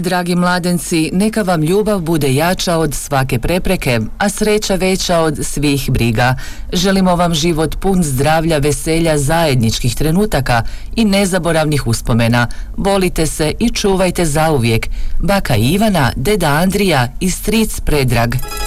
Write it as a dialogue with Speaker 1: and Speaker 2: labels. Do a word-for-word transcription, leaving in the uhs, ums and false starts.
Speaker 1: dragi mladenci, neka vam ljubav bude jača od svake prepreke, a sreća veća od svih briga. Želimo vam život pun zdravlja, veselja, zajedničkih trenutaka i nezaboravnih uspomena. Volite se i čuvajte zauvijek. Baka Ivana, deda Andrija i stric Predrag.